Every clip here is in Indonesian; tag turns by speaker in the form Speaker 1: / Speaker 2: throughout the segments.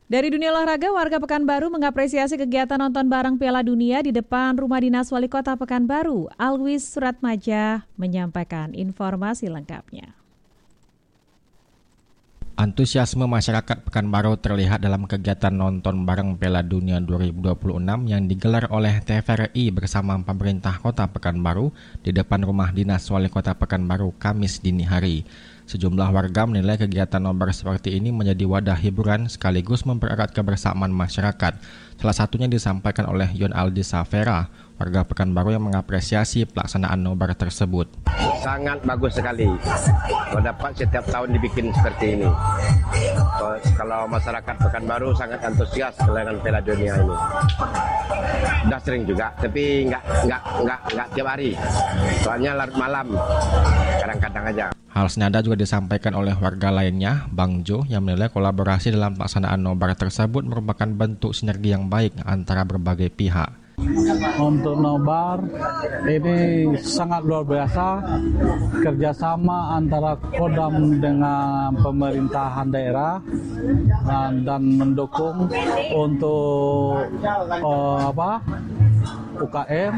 Speaker 1: Dari dunia olahraga, warga Pekanbaru mengapresiasi kegiatan nonton bareng Piala Dunia di depan rumah dinas Wali Kota Pekanbaru. Alwis Suratmaja menyampaikan informasi lengkapnya.
Speaker 2: Antusiasme masyarakat Pekanbaru terlihat dalam kegiatan nonton bareng Piala Dunia 2026 yang digelar oleh TVRI bersama pemerintah Kota Pekanbaru di depan rumah dinas Wali Kota Pekanbaru Kamis dini hari. Sejumlah warga menilai kegiatan nobar seperti ini menjadi wadah hiburan sekaligus mempererat kebersamaan masyarakat. Salah satunya disampaikan oleh Yon Aldi Safera, warga Pekanbaru yang mengapresiasi pelaksanaan nobar tersebut.
Speaker 3: Sangat bagus sekali. Kalau dapat setiap tahun dibikin seperti ini. Kalau masyarakat Pekanbaru sangat antusias dengan Piala Dunia ini. Sudah sering juga, tapi nggak tiap hari. Soalnya larut malam, kadang-kadang aja.
Speaker 2: Hal senada juga disampaikan oleh warga lainnya, Bang Jo, yang menilai kolaborasi dalam pelaksanaan nobar tersebut merupakan bentuk sinergi yang baik antara berbagai pihak.
Speaker 4: Untuk nobar ini sangat luar biasa, kerjasama antara Kodam dengan pemerintahan daerah dan mendukung untuk UKM.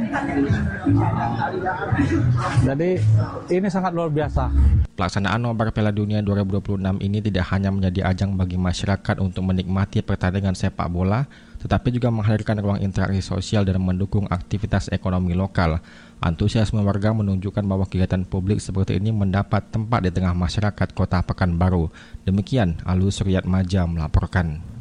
Speaker 4: Jadi ini sangat luar biasa.
Speaker 2: Pelaksanaan nobar Piala Dunia 2026 ini tidak hanya menjadi ajang bagi masyarakat untuk menikmati pertandingan sepak bola, tetapi juga menghadirkan ruang interaksi sosial dan mendukung aktivitas ekonomi lokal. Antusiasme warga menunjukkan bahwa kegiatan publik seperti ini mendapat tempat di tengah masyarakat Kota Pekanbaru. Demikian Alwis Suratmaja melaporkan.